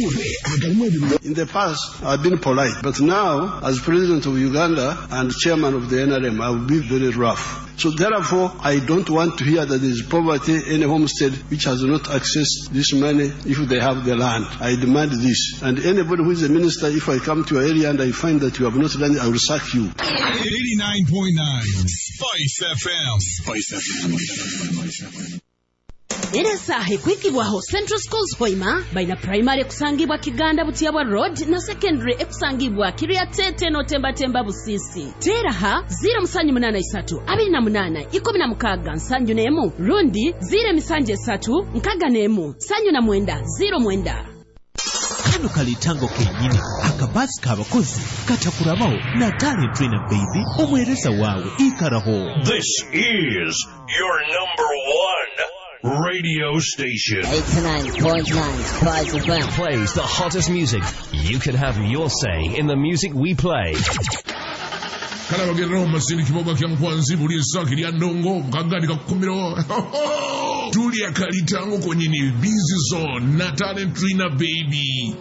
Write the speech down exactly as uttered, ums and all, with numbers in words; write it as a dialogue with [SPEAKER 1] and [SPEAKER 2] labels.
[SPEAKER 1] In the past, I've been polite, but now, as president of Uganda and chairman of the N R M, I will be very rough. So therefore, I don't want to hear that there is poverty in a homestead which has not accessed this money if they have the land. I demand this. And anybody who is a minister, if I come to your area and I find that you have not done it, I will sack you.
[SPEAKER 2] eighty-nine point nine Spice F M. Spice F M.
[SPEAKER 3] Ina sahi kwikibwaho Central Schools Hoima baina primary kusangibwa Kiganda Butiabwa Road na secondary ekusangibwa Kiriatete no Temba Temba Busisi. Teraha zero musanju munana isatu abiri na munana ikumi na mukaga nsanju nemu rundi zero misanje satu nkaga nemu sanju na mwenda zero mwenda.
[SPEAKER 4] Kano kalitango kenyini akabasi kabakozi katakurabaho na talent trainer baby omwereza wawe ikaraho.
[SPEAKER 5] This is your number one radio station.
[SPEAKER 6] eighty-nine point nine Spice F M
[SPEAKER 7] plays the hottest music. You can have your say in the music we play.
[SPEAKER 2] Kana bagero masini kiboga kya mkwanzi buli saki lya ndongo mkangani kakumiro. Tulia kalitango kwenye ni busy zone na talent trainer baby.